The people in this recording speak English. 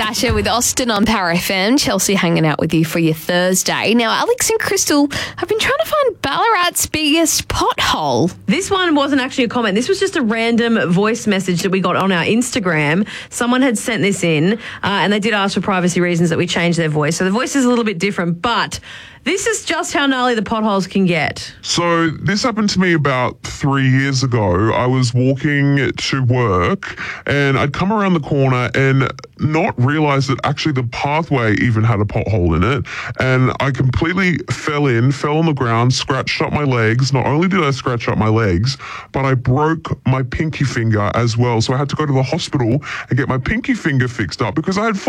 Natasha with Austin on Power FM. Chelsea hanging out with you for your Thursday. Now, Alex and Crystal have been trying to find Ballarat's biggest pothole. This one wasn't actually a comment. This was just a random voice message that we got on our Instagram. Someone had sent this in and they did ask for privacy reasons that we change their voice. So the voice is a little bit different, but this is just how gnarly the potholes can get. So this happened to me about 3 years ago. I was walking to work and I'd come around the corner and not realize that actually the pathway even had a pothole in it. And I completely fell on the ground, scratched up my legs. Not only did I scratch up my legs, but I broke my pinky finger as well. So I had to go to the hospital and get my pinky finger fixed up because I had